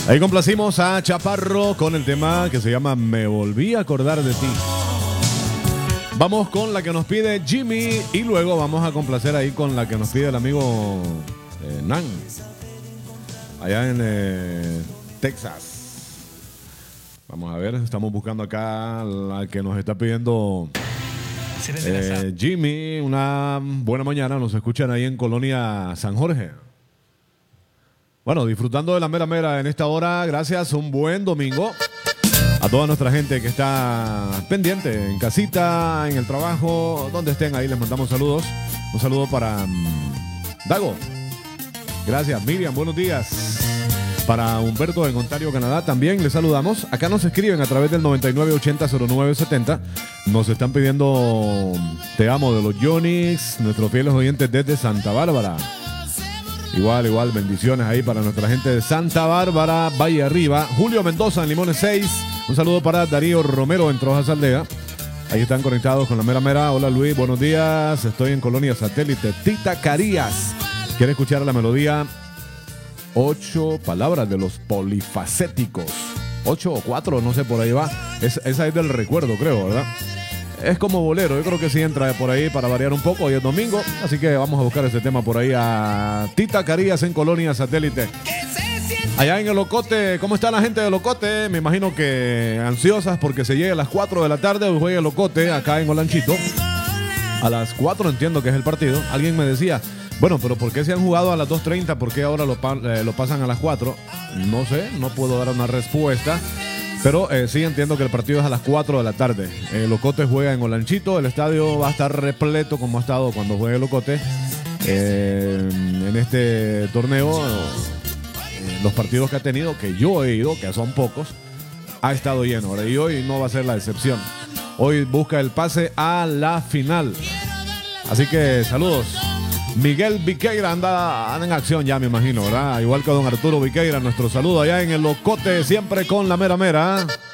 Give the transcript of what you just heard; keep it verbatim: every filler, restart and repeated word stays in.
Ahí complacimos a Chaparro con el tema que se llama Me volví a acordar de ti. Vamos con la que nos pide Jimmy y luego vamos a complacer ahí con la que nos pide el amigo eh, Nan, allá en eh, Texas. Vamos a ver, estamos buscando acá la que nos está pidiendo eh, Jimmy. Una buena mañana, nos escuchan ahí en Colonia San Jorge. Bueno, disfrutando de la mera mera en esta hora. Gracias, un buen domingo a toda nuestra gente que está pendiente en casita, en el trabajo, donde estén ahí, les mandamos saludos. Un saludo para um, Dago. Gracias, Miriam, buenos días. Para Humberto en Ontario, Canadá, también les saludamos. Acá nos escriben a través del noventa y nueve ochenta cero nueve setenta. Nos están pidiendo Te amo de los Yonix, nuestros fieles oyentes desde Santa Bárbara. Igual, igual, bendiciones ahí para nuestra gente de Santa Bárbara, Valle Arriba. Julio Mendoza en Limones seis. Un saludo para Darío Romero en Trojas Aldea. Ahí están conectados con la mera mera. Hola Luis, buenos días. Estoy en Colonia Satélite. Tita Carías quiere escuchar la melodía Ocho palabras de los polifacéticos. Ocho o cuatro, no sé, por ahí va. Es, esa es del recuerdo, creo, ¿verdad? Es como bolero, yo creo que sí entra por ahí para variar un poco. Hoy es domingo, así que vamos a buscar ese tema por ahí a Tita Carías en Colonia Satélite. Allá en el Ocote, ¿cómo está la gente del Ocote? Me imagino que ansiosas porque se llegue a las cuatro de la tarde. Hoy juega el Ocote acá en Olanchito. A las cuatro entiendo que es el partido. Alguien me decía, bueno, pero ¿por qué se han jugado a las dos treinta? ¿Por qué ahora lo, eh, lo pasan a las cuatro? No sé, no puedo dar una respuesta. Pero eh, sí entiendo que el partido es a las cuatro de la tarde. El Ocote juega en Olanchito. El estadio va a estar repleto como ha estado cuando juegue el Ocote. Eh, en este torneo, eh, los partidos que ha tenido, que yo he ido, que son pocos, ha estado lleno. Ahora, y hoy no va a ser la excepción. Hoy busca el pase a la final. Así que saludos. Miguel Viqueira anda, anda en acción ya, me imagino, ¿verdad? Igual que don Arturo Viqueira, nuestro saludo allá en el Ocote, siempre con la mera mera.